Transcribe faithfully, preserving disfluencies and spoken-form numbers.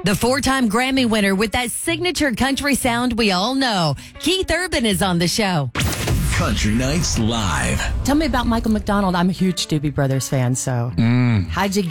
The four-time Grammy winner with that signature country sound we all know, Keith Urban is on the show. Country Nights Live. Tell me about Michael McDonald. I'm a huge Doobie Brothers fan, so Mm. how'd you